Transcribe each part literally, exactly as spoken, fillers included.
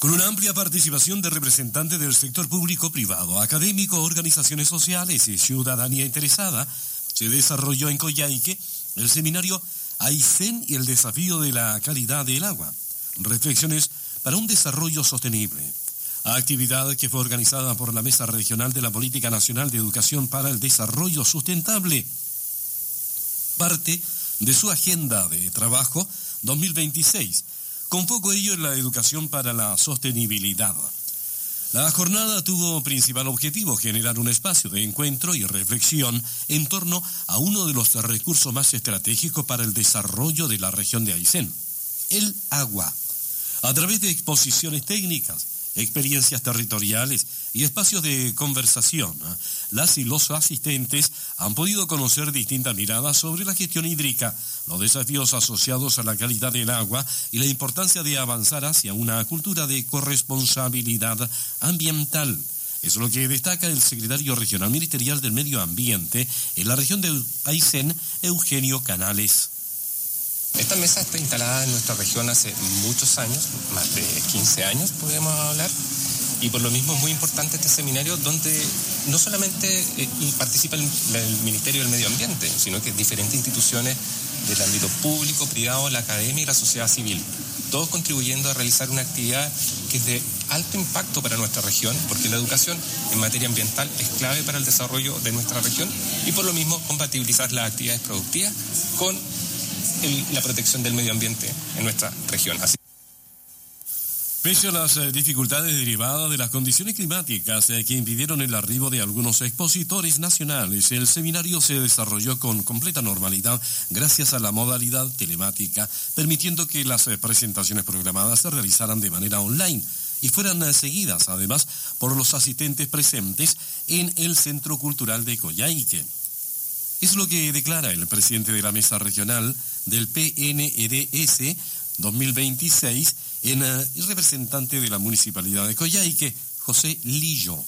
Con una amplia participación de representantes del sector público-privado, académico, organizaciones sociales y ciudadanía interesada, se desarrolló en Coyhaique el seminario Aysén y el desafío de la calidad del agua. Reflexiones para un desarrollo sostenible. Actividad que fue organizada por la Mesa Regional de la Política Nacional de Educación para el Desarrollo Sustentable. Parte de su agenda de trabajo dos mil veintiséis, con foco ello en la educación para la sostenibilidad. La jornada tuvo principal objetivo generar un espacio de encuentro y reflexión en torno a uno de los recursos más estratégicos para el desarrollo de la región de Aysén, el agua. A través de exposiciones técnicas, experiencias territoriales y espacios de conversación, las y los asistentes han podido conocer distintas miradas sobre la gestión hídrica, los desafíos asociados a la calidad del agua y la importancia de avanzar hacia una cultura de corresponsabilidad ambiental. Es lo que destaca el secretario regional ministerial del Medio Ambiente en la región de Aysén, Eugenio Canales. Esta mesa está instalada en nuestra región hace muchos años, más de quince años podemos hablar, y por lo mismo es muy importante este seminario donde no solamente eh, participa el, el Ministerio del Medio Ambiente, sino que diferentes instituciones del ámbito público, privado, la academia y la sociedad civil, todos contribuyendo a realizar una actividad que es de alto impacto para nuestra región, porque la educación en materia ambiental es clave para el desarrollo de nuestra región y por lo mismo compatibilizar las actividades productivas con El, la protección del medio ambiente en nuestra región. Así... Pese a las eh, dificultades derivadas de las condiciones climáticas eh, que impidieron el arribo de algunos expositores nacionales, el seminario se desarrolló con completa normalidad gracias a la modalidad telemática, permitiendo que las eh, presentaciones programadas se realizaran de manera online y fueran eh, seguidas además por los asistentes presentes en el Centro Cultural de Coyhaique. Es lo que declara el presidente de la Mesa Regional del P N E D S dos mil veintiséis en, uh, y representante de la Municipalidad de Coyhaique, José Lillo.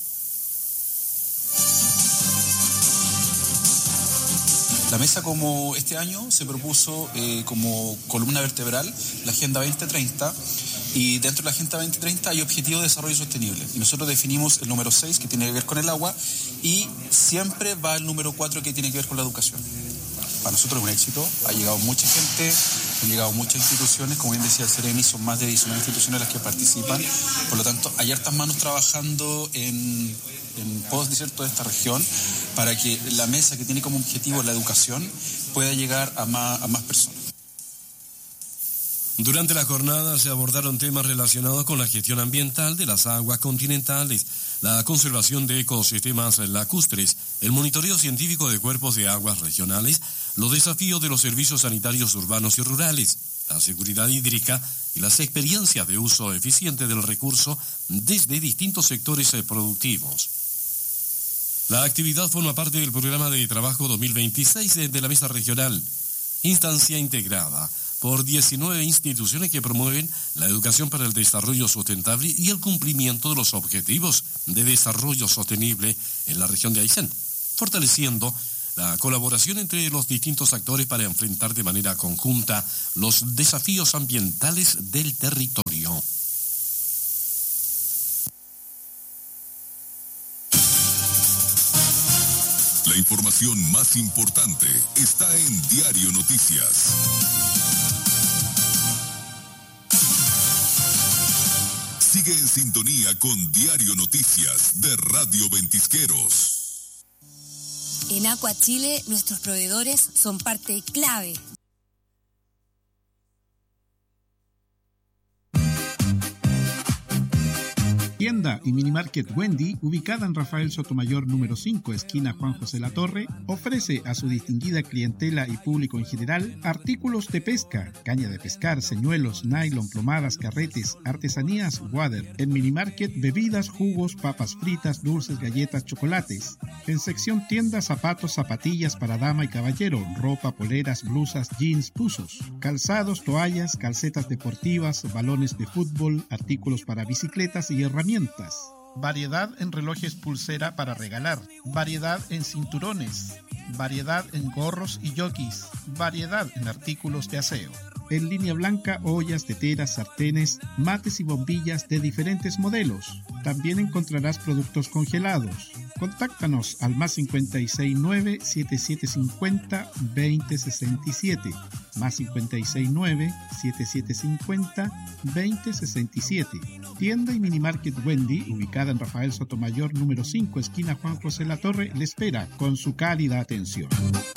La mesa, como este año, se propuso eh, como columna vertebral la Agenda veinte treinta, y dentro de la Agenda veinte treinta hay objetivos de desarrollo sostenible. Y nosotros definimos el número seis, que tiene que ver con el agua, y siempre va el número cuatro, que tiene que ver con la educación. Para nosotros es un éxito, ha llegado mucha gente, han llegado muchas instituciones, como bien decía el Seremi, son más de diecinueve instituciones las que participan, por lo tanto hay hartas manos trabajando en, en pos, ¿cierto?, de esta región, para que la mesa, que tiene como objetivo la educación, pueda llegar a más, a más personas. Durante la jornada se abordaron temas relacionados con la gestión ambiental de las aguas continentales, la conservación de ecosistemas lacustres, el monitoreo científico de cuerpos de aguas regionales, los desafíos de los servicios sanitarios urbanos y rurales, la seguridad hídrica y las experiencias de uso eficiente del recurso desde distintos sectores productivos. La actividad forma parte del programa de trabajo dos mil veintiséis de la Mesa Regional, instancia integrada por diecinueve instituciones que promueven la educación para el desarrollo sustentable y el cumplimiento de los objetivos de desarrollo sostenible en la región de Aysén, fortaleciendo la colaboración entre los distintos actores para enfrentar de manera conjunta los desafíos ambientales del territorio. La información más importante está en Diario Noticias. Sigue en sintonía con Diario Noticias de Radio Ventisqueros. En Aqua Chile, nuestros proveedores son parte clave. Tienda y Minimarket Wendy, ubicada en Rafael Sotomayor número cinco, esquina Juan José Latorre, ofrece a su distinguida clientela y público en general artículos de pesca, caña de pescar, señuelos, nylon, plomadas, carretes, artesanías, water. En Minimarket, bebidas, jugos, papas fritas, dulces, galletas, chocolates. En sección tienda, zapatos, zapatillas para dama y caballero, ropa, poleras, blusas, jeans, buzos, calzados, toallas, calcetas deportivas, balones de fútbol, artículos para bicicletas y herramientas. variedad en relojes pulsera para regalar, variedad en cinturones, variedad en gorros y jockeys, variedad en artículos de aseo. En línea blanca, ollas, teteras, sartenes, mates y bombillas de diferentes modelos. También encontrarás productos congelados. Contáctanos al más cincuenta y seis nueve, setenta y siete cincuenta, veinte sesenta y siete, más cincuenta y seis nueve, setenta y siete cincuenta, veinte sesenta y siete. Tienda y Minimarket Wendy, ubicada en Rafael Sotomayor número cinco, esquina Juan José Latorre, le espera con su cálida atención.